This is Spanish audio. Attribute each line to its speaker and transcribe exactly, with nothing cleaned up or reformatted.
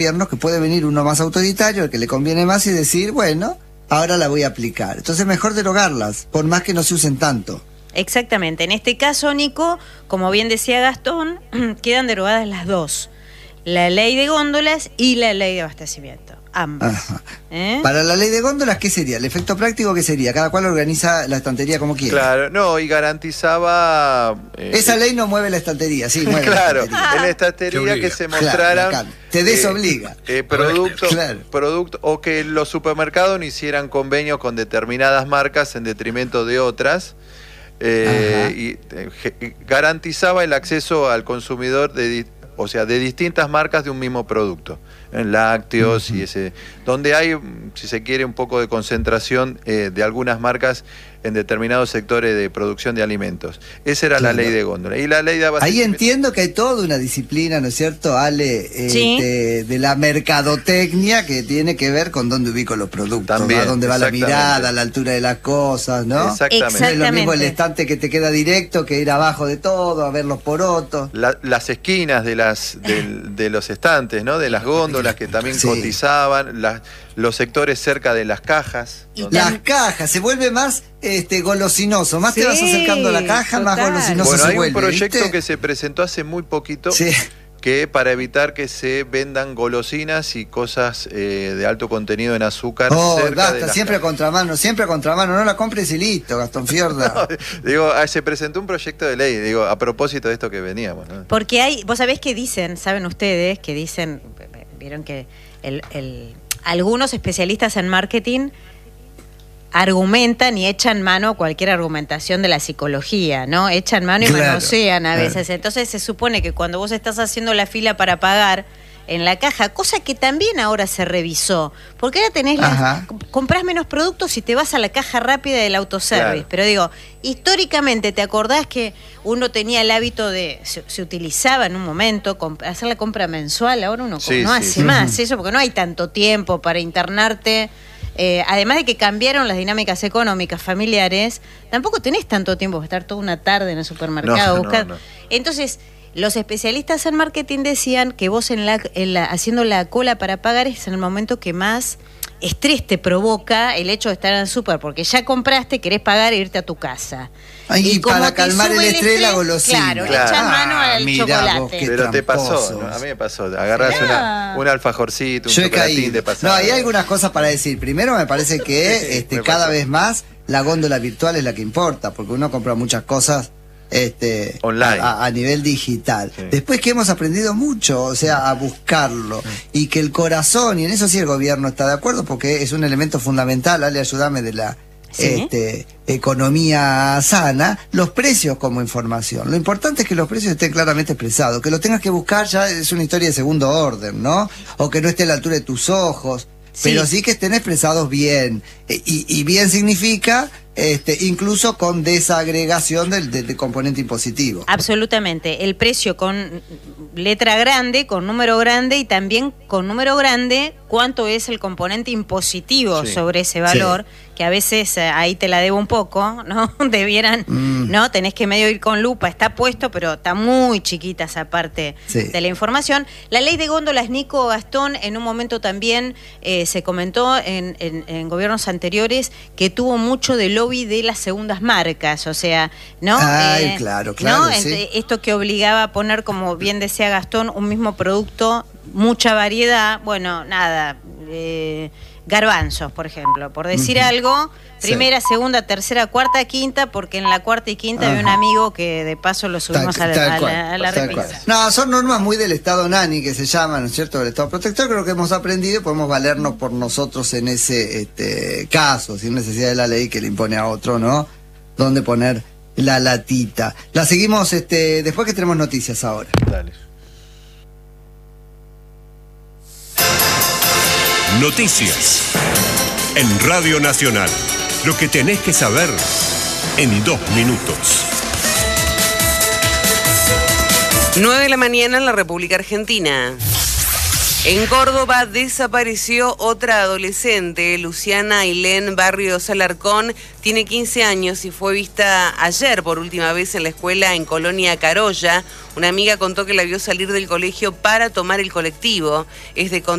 Speaker 1: gobiernos que puede venir uno más autoritario, el que le conviene más, y decir, bueno, ahora la voy a aplicar. Entonces mejor derogarlas, por más que no se usen tanto.
Speaker 2: Exactamente. En este caso, Nico, como bien decía Gastón, quedan derogadas las dos. La ley de góndolas y la ley de abastecimiento. Ambas. ¿Eh?
Speaker 1: Para la ley de góndolas, ¿qué sería? ¿El efecto práctico qué sería? Cada cual organiza la estantería como quiere.
Speaker 3: Claro, no, y garantizaba...
Speaker 1: Eh, Esa ley no mueve la estantería, sí, mueve
Speaker 3: claro,
Speaker 1: la estantería.
Speaker 3: en la estantería que se mostraran...
Speaker 1: Claro, te desobliga.
Speaker 3: Eh, eh, productos,
Speaker 1: claro.
Speaker 3: producto, o que los supermercados no hicieran convenios con determinadas marcas en detrimento de otras. Eh, y eh, garantizaba el acceso al consumidor de... O sea, de distintas marcas de un mismo producto, en lácteos uh-huh. y ese, donde hay, si se quiere, un poco de concentración eh, de algunas marcas en determinados sectores de producción de alimentos. Esa era claro. la ley de góndola. Y la ley de
Speaker 1: abastecimiento. Ahí entiendo que hay toda una disciplina, ¿no es cierto, Ale? Eh, ¿Sí? de, de la mercadotecnia que tiene que ver con dónde ubico los productos, También, ¿no? Dónde va la mirada, la altura de las cosas, ¿no?
Speaker 3: Exactamente.
Speaker 2: Exactamente.
Speaker 1: No es lo mismo el estante que te queda directo que ir abajo de todo, a ver los porotos.
Speaker 3: La, las esquinas de las de, de los estantes, ¿no? De las góndolas que también sí. cotizaban, las, los sectores cerca de las cajas.
Speaker 1: Donde... Las cajas, se vuelve más este golosinoso, más sí, te vas acercando a la caja, total. Más golosinoso
Speaker 3: bueno,
Speaker 1: se
Speaker 3: hay
Speaker 1: vuelve.
Speaker 3: Un proyecto
Speaker 1: ¿viste?
Speaker 3: Que se presentó hace muy poquito
Speaker 1: sí.
Speaker 3: que para evitar que se vendan golosinas y cosas eh, de alto contenido en azúcar.
Speaker 1: Oh,
Speaker 3: cerca
Speaker 1: basta,
Speaker 3: de las
Speaker 1: siempre a contramano, siempre a contramano, no la compres y listo, Gastón Fiorda.
Speaker 3: no, digo, se presentó un proyecto de ley, digo, a propósito de esto que veníamos, ¿no?
Speaker 2: Porque hay, vos sabés que dicen, saben ustedes, que dicen, vieron que el, el, algunos especialistas en marketing argumentan y echan mano a cualquier argumentación de la psicología, ¿no? Echan mano y claro, manosean a veces. Claro. Entonces se supone que cuando vos estás haciendo la fila para pagar en la caja, cosa que también ahora se revisó, porque ahora tenés la, comprás menos productos y te vas a la caja rápida del autoservice. Claro. Pero digo, históricamente, ¿te acordás que uno tenía el hábito de, se, se utilizaba en un momento, hacer la compra mensual? Ahora uno sí, no sí, hace sí. más eso, porque no hay tanto tiempo para internarte. Eh, además de que cambiaron las dinámicas económicas familiares, tampoco tenés tanto tiempo para estar toda una tarde en el supermercado.
Speaker 3: No,
Speaker 2: buscar...
Speaker 3: no, no.
Speaker 2: Entonces, los especialistas en marketing decían que vos en la, en la, haciendo la cola para pagar es en el momento que más estrés te provoca el hecho de estar en el súper, porque ya compraste, querés pagar e irte a tu casa.
Speaker 1: Ay, y para calmar el estrés, el la golosina.
Speaker 2: Claro, claro. Le echas mano al ah, chocolate.
Speaker 3: Pero te pasó, ¿no? A mí me pasó. Agarrás sí. una, un alfajorcito, un
Speaker 1: Yo
Speaker 3: chocolatín de pasado.
Speaker 1: No, hay algunas cosas para decir. Primero, me parece que este, me cada vez más la góndola virtual es la que importa, porque uno compra muchas cosas este
Speaker 3: online
Speaker 1: a, a nivel digital. Sí. Después que hemos aprendido mucho, o sea, a buscarlo, y que el corazón, y en eso sí el gobierno está de acuerdo, porque es un elemento fundamental, Ale, ayúdame, de la ¿Sí? este, economía sana, los precios como información. Lo importante es que los precios estén claramente expresados, que los tengas que buscar ya es una historia de segundo orden, ¿no? O que no esté a la altura de tus ojos. Sí. Pero sí que estén expresados bien. Y, y bien significa este, incluso con desagregación del, del, del componente impositivo.
Speaker 2: Absolutamente. El precio con letra grande, con número grande, y también con número grande cuánto es el componente impositivo sí. sobre ese valor, sí. que a veces eh, ahí te la debo un poco, ¿no? Debieran, mm. ¿no? Tenés que medio ir con lupa, está puesto, pero está muy chiquita esa parte sí. de la información. La ley de góndolas, Nico, Gastón, en un momento también eh, se comentó en, en, en gobiernos anteriores que tuvo mucho de lobby de las segundas marcas, o sea, ¿no?
Speaker 1: Ay, eh, claro, claro,
Speaker 2: ¿no?
Speaker 1: sí.
Speaker 2: Esto que obligaba a poner, como bien decía Gastón, un mismo producto, mucha variedad, bueno, nada, eh, garbanzos, por ejemplo, por decir uh-huh. algo, primera, sí. segunda, tercera, cuarta, quinta, porque en la cuarta y quinta uh-huh. había un amigo que de paso lo subimos tal, a, la, a, la, a la repisa.
Speaker 1: No, son normas muy del Estado Nani, que se llaman, ¿no es cierto?, del Estado Protector. Creo que hemos aprendido y podemos valernos por nosotros en ese este, caso, sin necesidad de la ley que le impone a otro, ¿no?, dónde poner la latita. La seguimos este, después que tenemos noticias ahora.
Speaker 3: Dale.
Speaker 4: Noticias en Radio Nacional. Lo que tenés que saber en dos minutos.
Speaker 5: nueve de la mañana en la República Argentina. En Córdoba desapareció otra adolescente, Luciana Ailén Barrios Alarcón, tiene quince años y fue vista ayer por última vez en la escuela en Colonia Carolla. Una amiga contó que la vio salir del colegio para tomar el colectivo. Es de